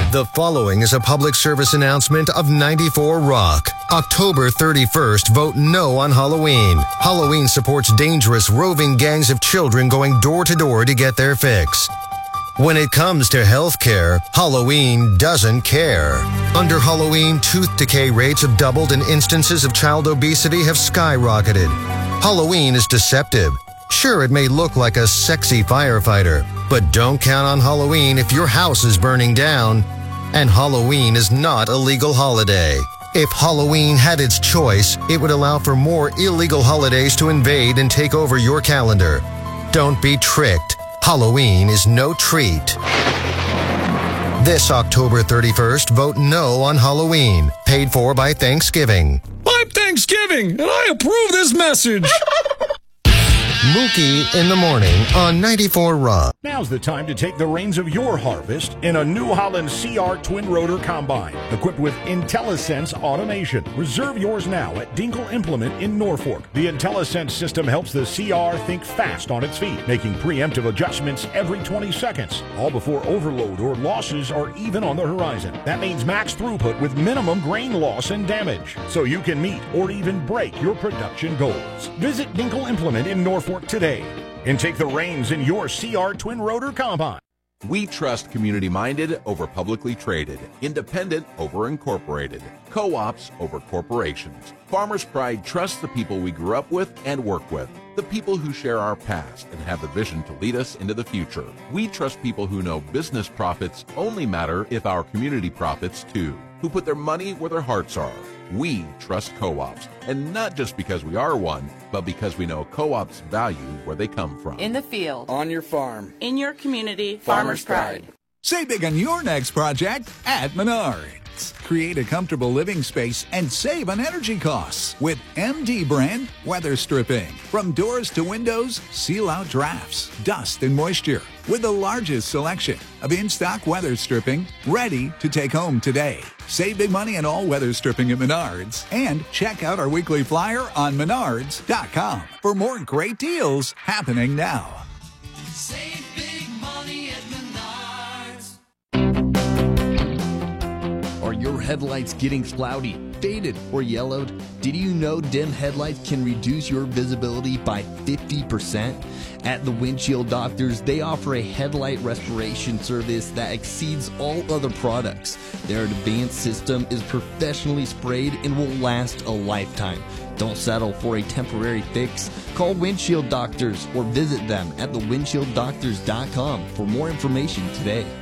The following is a public service announcement of 94 Rock. October 31st, vote no on Halloween. Halloween supports dangerous, roving gangs of children going door to door to get their fix. When it comes to health care, Halloween doesn't care. Under Halloween, tooth decay rates have doubled and instances of child obesity have skyrocketed. Halloween is deceptive. Sure, it may look like a sexy firefighter, but don't count on Halloween if your house is burning down. And Halloween is not a legal holiday. If Halloween had its choice, it would allow for more illegal holidays to invade and take over your calendar. Don't be tricked. Halloween is no treat. This October 31st, vote no on Halloween. Paid for by Thanksgiving. I'm Thanksgiving, and I approve this message. Mookie in the morning on 94 Rock. Now's the time to take the reins of your harvest in a New Holland CR twin rotor combine equipped with IntelliSense automation. Reserve yours now at Dinkle Implement in Norfolk. The IntelliSense system helps the CR think fast on its feet, making preemptive adjustments every 20 seconds, all before overload or losses are even on the horizon. That means max throughput with minimum grain loss and damage, so you can meet or even break your production goals. Visit Dinkle Implement in Norfolk today and take the reins in your CR twin rotor combine. We trust community-minded over publicly traded, independent over incorporated, co-ops over corporations. Farmers Pride trusts the people we grew up with and work with, the people who share our past and have the vision to lead us into the future. We trust people who know business profits only matter if our community profits too, who put their money where their hearts are. We trust co-ops, and not just because we are one, but because we know co-ops value where they come from. In the field, on your farm, in your community, Farmers Pride. Save big on your next project at Menards. Create a comfortable living space and save on energy costs with MD brand weather stripping. From doors to windows, seal out drafts, dust, and moisture. With the largest selection of in-stock weather stripping ready to take home today. Save big money on all weather stripping at Menards and check out our weekly flyer on menards.com for more great deals happening now. Save big money at Menards. Are your headlights getting cloudy, faded, or yellowed? Did you know dim headlights can reduce your visibility by 50%? At the Windshield Doctors, they offer a headlight restoration service that exceeds all other products. Their advanced system is professionally sprayed and will last a lifetime. Don't settle for a temporary fix. Call Windshield Doctors or visit them at thewindshieldoctors.com for more information today.